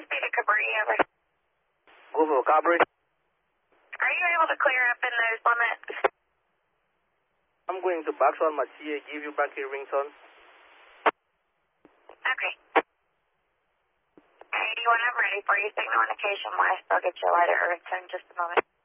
speak to Cabri, over. Google Cabri. Are you able to clear up in those limits? I'm going to Baxwell Matia, give you back your ringtone. Okay. Hey, when I'm ready for you, signal indication west. I'll get you a lighter ringtone in just a moment.